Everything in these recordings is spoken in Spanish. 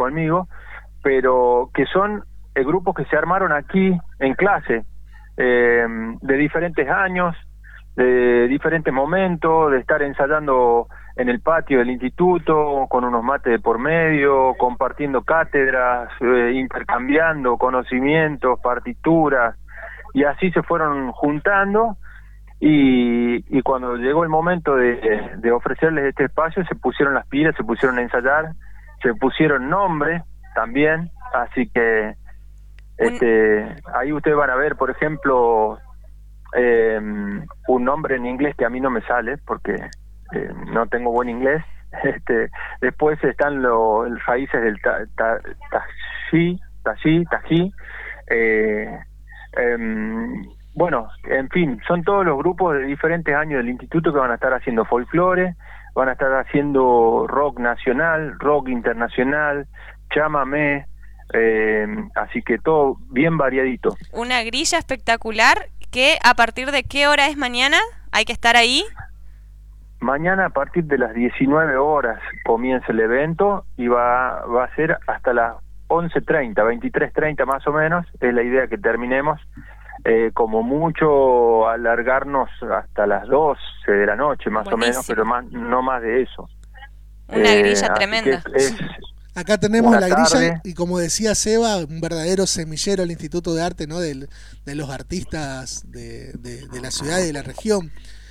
conmigo, pero que son grupos que se armaron aquí en clase, de diferentes años, de diferentes momentos, de estar ensayando en el patio del instituto, con unos mates de por medio, compartiendo cátedras, intercambiando conocimientos, partituras, y así se fueron juntando, y cuando llegó el momento de ofrecerles este espacio, se pusieron las pilas, se pusieron a ensayar, se pusieron nombres también, así que ahí ustedes van a ver, por ejemplo, un nombre en inglés que a mí no me sale porque no tengo buen inglés. Después están los raíces del tají. Bueno, en fin, son todos los grupos de diferentes años del instituto que van a estar haciendo folclore, van a estar haciendo rock nacional, rock internacional, chamamé, así que todo bien variadito. Una grilla espectacular. ¿Que a partir de qué hora es mañana? ¿Hay que estar ahí? Mañana a partir de las 19 horas comienza el evento y va a ser hasta las 11:30, 23:30 más o menos, es la idea que terminemos, como mucho alargarnos hasta las 12 de la noche más Buenísimo. o menos, pero no más de eso. Una grilla tremenda. Acá tenemos la grilla tarde. y como decía Seba, un verdadero semillero el Instituto de Arte, ¿no? De los artistas de la ciudad y de la región.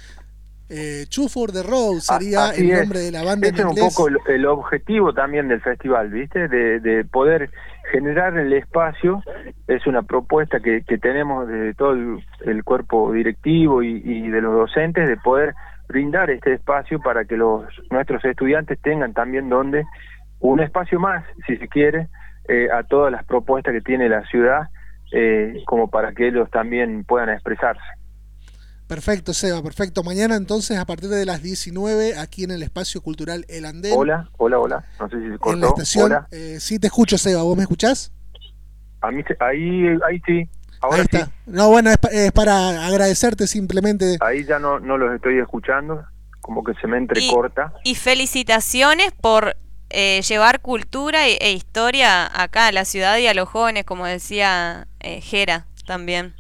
Two for the Road sería Así el nombre de la banda en Ese es inglés. un poco el objetivo también del festival, ¿viste? De poder generar el espacio. Es una propuesta que tenemos de todo el cuerpo directivo y de los docentes, de poder brindar este espacio para que nuestros estudiantes tengan también un espacio más, si se quiere, a todas las propuestas que tiene la ciudad, como para que ellos también puedan expresarse. Perfecto, Seba, perfecto. Mañana entonces a partir de las 19 aquí en el Espacio Cultural El Andén. Hola. No sé si se cortó. En la estación. Hola. Sí, te escucho, Seba. ¿Vos me escuchás? A mí ahí sí. Ahora Ahí está. sí. No, bueno, es para agradecerte simplemente. Ahí ya no los estoy escuchando, como que se me entrecorta. Y felicitaciones por llevar cultura e historia acá a la ciudad y a los jóvenes, como decía Jera también.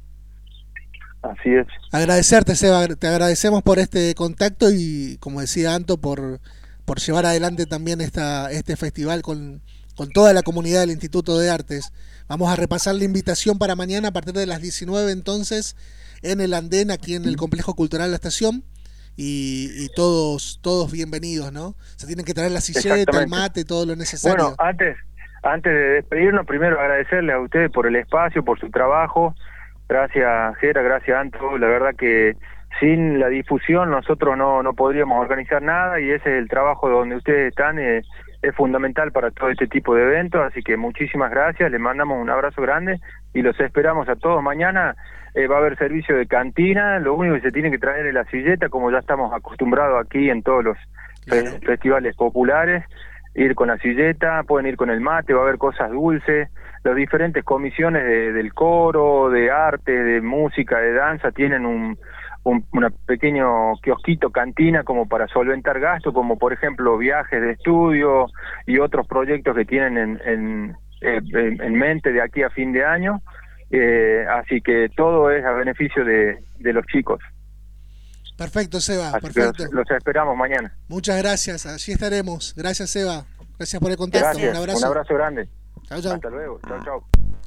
Así es. Agradecerte, Seba, te agradecemos por este contacto y, como decía Anto, por llevar adelante también este festival con toda la comunidad del Instituto de Artes. Vamos a repasar la invitación para mañana a partir de las 19 entonces en el Andén, aquí en el Complejo Cultural La Estación, y todos bienvenidos, ¿no? Se tienen que traer la silleta, el mate, todo lo necesario. Bueno, antes de despedirnos, primero agradecerles a ustedes por el espacio, por su trabajo. Gracias, Jera, gracias, Anto. La verdad que sin la difusión nosotros no podríamos organizar nada, y ese es el trabajo donde ustedes están, es fundamental para todo este tipo de eventos, así que muchísimas gracias, les mandamos un abrazo grande y los esperamos a todos mañana. Va a haber servicio de cantina, lo único que se tiene que traer es la silleta, como ya estamos acostumbrados aquí en todos los festivales populares, ir con la silleta, pueden ir con el mate, va a haber cosas dulces. Las diferentes comisiones del coro, de arte, de música, de danza, tienen un pequeño kiosquito, cantina, como para solventar gastos, como por ejemplo viajes de estudio y otros proyectos que tienen en mente de aquí a fin de año. Así que todo es a beneficio de los chicos. Perfecto, Seba, así perfecto. Los esperamos mañana. Muchas gracias, allí estaremos. Gracias, Seba. Gracias por el contacto. Gracias. Un abrazo grande. Chau, chau. Hasta luego. Chau.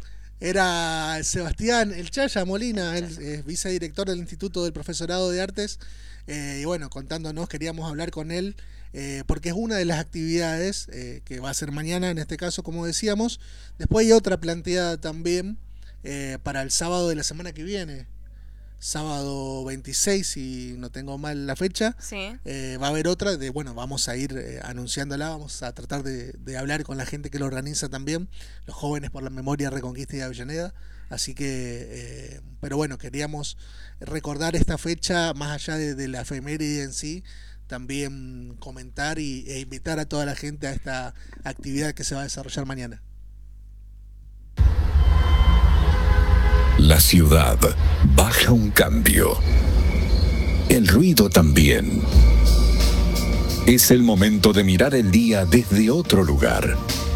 Era Sebastián El Chaya Molina, él es vicedirector del Instituto del Profesorado de Artes, y bueno, contándonos, queríamos hablar con él, porque es una de las actividades que va a ser mañana, en este caso, como decíamos. Después hay otra planteada también para el sábado de la semana que viene, sábado 26, si no tengo mal la fecha. Sí. Va a haber otra, vamos a ir anunciándola, vamos a tratar de hablar con la gente que lo organiza también, los Jóvenes por la Memoria, Reconquista y Avellaneda. Así que, pero bueno, queríamos recordar esta fecha, más allá de la efeméride en sí, también comentar e invitar a toda la gente a esta actividad que se va a desarrollar mañana. La ciudad baja un cambio. El ruido también. Es el momento de mirar el día desde otro lugar.